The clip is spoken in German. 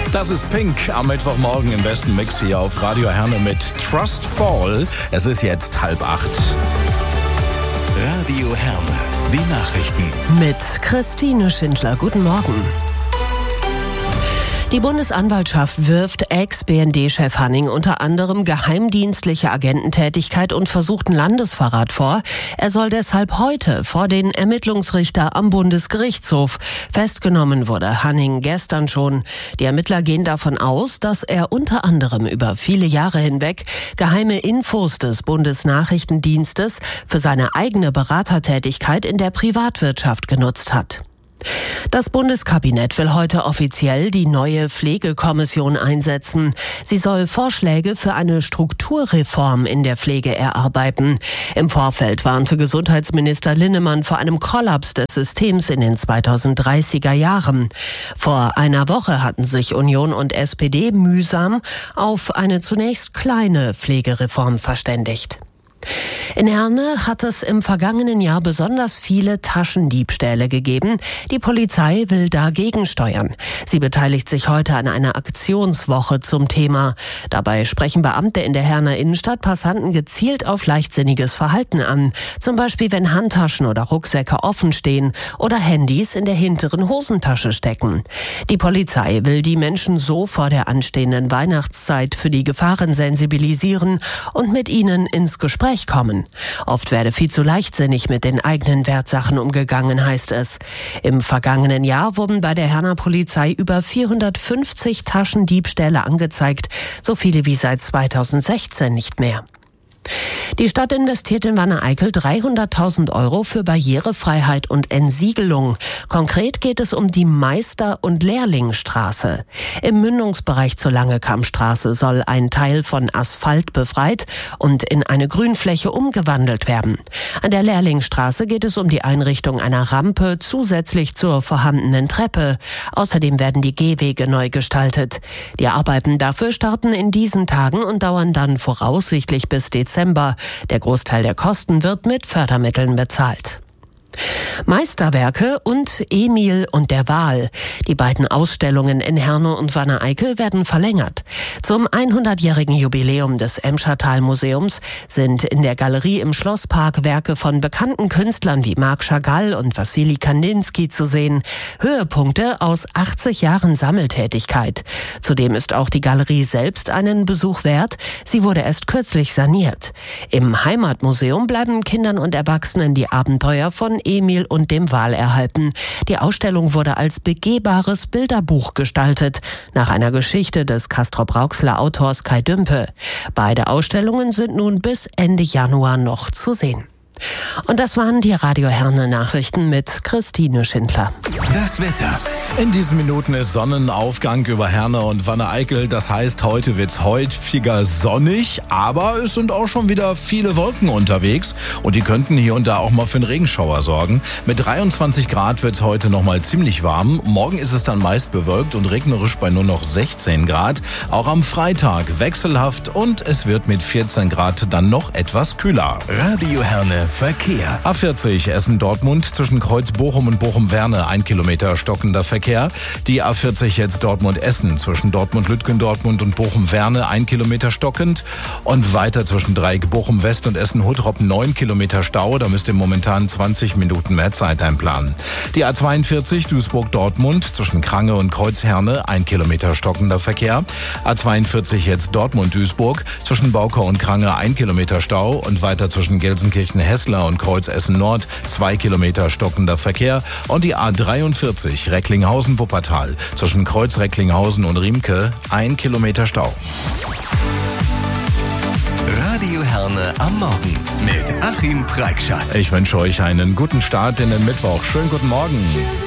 Das ist Pink am Mittwochmorgen im besten Mix hier auf Radio Herne mit Trust Fall. Es ist jetzt 7:30. Radio Herne, die Nachrichten. Mit Christine Schindler. Guten Morgen. Die Bundesanwaltschaft wirft Ex-BND-Chef Hanning unter anderem geheimdienstliche Agententätigkeit und versuchten Landesverrat vor. Er soll deshalb heute vor den Ermittlungsrichter am Bundesgerichtshof. Festgenommen wurde Hanning gestern schon. Die Ermittler gehen davon aus, dass er unter anderem über viele Jahre hinweg geheime Infos des Bundesnachrichtendienstes für seine eigene Beratertätigkeit in der Privatwirtschaft genutzt hat. Das Bundeskabinett will heute offiziell die neue Pflegekommission einsetzen. Sie soll Vorschläge für eine Strukturreform in der Pflege erarbeiten. Im Vorfeld warnte Gesundheitsminister Linnemann vor einem Kollaps des Systems in den 2030er Jahren. Vor einer Woche hatten sich Union und SPD mühsam auf eine zunächst kleine Pflegereform verständigt. In Herne hat es im vergangenen Jahr besonders viele Taschendiebstähle gegeben. Die Polizei will dagegen steuern. Sie beteiligt sich heute an einer Aktionswoche zum Thema. Dabei sprechen Beamte in der Herner Innenstadt Passanten gezielt auf leichtsinniges Verhalten an. Zum Beispiel, wenn Handtaschen oder Rucksäcke offen stehen oder Handys in der hinteren Hosentasche stecken. Die Polizei will die Menschen so vor der anstehenden Weihnachtszeit für die Gefahren sensibilisieren und mit ihnen ins Gespräch kommen. Oft werde viel zu leichtsinnig mit den eigenen Wertsachen umgegangen, heißt es. Im vergangenen Jahr wurden bei der Herner Polizei über 450 Taschendiebstähle angezeigt, so viele wie seit 2016 nicht mehr. Die Stadt investiert in Wanne-Eickel 300.000 € für Barrierefreiheit und Entsiegelung. Konkret geht es um die Meister- und Lehrlingstraße. Im Mündungsbereich zur Langekammstraße soll ein Teil von Asphalt befreit und in eine Grünfläche umgewandelt werden. An der Lehrlingstraße geht es um die Einrichtung einer Rampe zusätzlich zur vorhandenen Treppe. Außerdem werden die Gehwege neu gestaltet. Die Arbeiten dafür starten in diesen Tagen und dauern dann voraussichtlich bis Dezember. Der Großteil der Kosten wird mit Fördermitteln bezahlt. Meisterwerke und Emil und der Wal. Die beiden Ausstellungen in Herne und Wanne-Eickel werden verlängert. Zum 100-jährigen Jubiläum des Emschertal-Museums sind in der Galerie im Schlosspark Werke von bekannten Künstlern wie Marc Chagall und Wassili Kandinsky zu sehen. Höhepunkte aus 80 Jahren Sammeltätigkeit. Zudem ist auch die Galerie selbst einen Besuch wert. Sie wurde erst kürzlich saniert. Im Heimatmuseum bleiben Kindern und Erwachsenen die Abenteuer von Emil und dem Wal erhalten. Die Ausstellung wurde als begehbares Bilderbuch gestaltet, nach einer Geschichte des Castrop-Rauxler Autors Kai Dümpe. Beide Ausstellungen sind nun bis Ende Januar noch zu sehen. Und das waren die Radio Herne Nachrichten mit Christine Schindler. Das Wetter. In diesen Minuten ist Sonnenaufgang über Herne und Wanne-Eickel. Das heißt, heute wird's häufiger sonnig, aber es sind auch schon wieder viele Wolken unterwegs und die könnten hier und da auch mal für einen Regenschauer sorgen. Mit 23 Grad wird's heute noch mal ziemlich warm. Morgen ist es dann meist bewölkt und regnerisch bei nur noch 16 Grad. Auch am Freitag wechselhaft und es wird mit 14 Grad dann noch etwas kühler. Radio Herne Verkehr. A40 Essen-Dortmund zwischen Kreuz Bochum und Bochum-Werne 1 Kilometer stockender Verkehr. Die A40 jetzt Dortmund-Essen zwischen Dortmund-Lütgendortmund und Bochum-Werne 1 Kilometer stockend und weiter zwischen Dreieck Bochum-West und Essen-Huttrop 9 Kilometer Stau. Da müsst ihr momentan 20 Minuten mehr Zeit einplanen. Die A42 Duisburg-Dortmund zwischen Krange und Kreuz-Herne 1 Kilometer stockender Verkehr. A42 jetzt Dortmund-Duisburg zwischen Baukau und Krange 1 Kilometer Stau und weiter zwischen Gelsenkirchen-Hessler und Kreuz Essen Nord 2 Kilometer stockender Verkehr und die A43 Recklinghausen-Wuppertal zwischen Kreuz Recklinghausen und Riemke 1 Kilometer Stau. Radio Herne am Morgen mit Achim Preikschat. Ich wünsche euch einen guten Start in den Mittwoch. Schönen guten Morgen.